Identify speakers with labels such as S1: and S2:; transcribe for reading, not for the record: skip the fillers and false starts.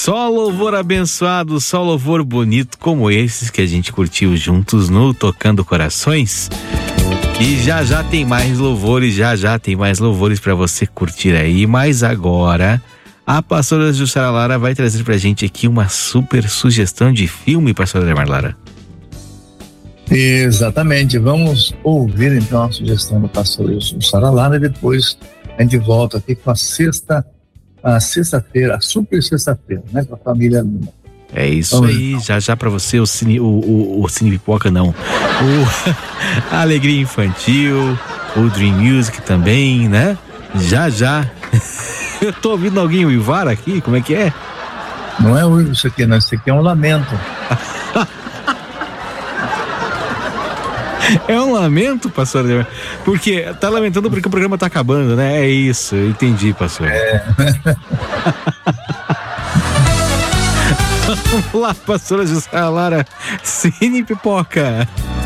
S1: Só louvor abençoado, só louvor bonito como esses que a gente curtiu juntos no Tocando Corações. E já tem mais louvores, já tem mais louvores para você curtir aí. Mas agora a pastora Jussara Lara vai trazer pra gente aqui uma super sugestão de filme, pastora Ademar Lara.
S2: Exatamente, vamos ouvir então a sugestão do pastor Jussara Lara e depois a gente volta aqui com a sexta-feira, a super sexta-feira, né, com a família Luna.
S1: É isso. Vamos aí, então. Já pra você o Cine Pipoca não, a Alegria Infantil, o Dream Music também, né? Já. Eu tô ouvindo alguém uivar aqui, como é que é?
S2: Não é uivo isso aqui, não, isso aqui é um lamento.
S1: É um lamento, pastor? Porque tá lamentando porque o programa tá acabando, né? É isso, eu entendi, pastor. Vamos lá, pastora Jussara Lara, Cine Pipoca.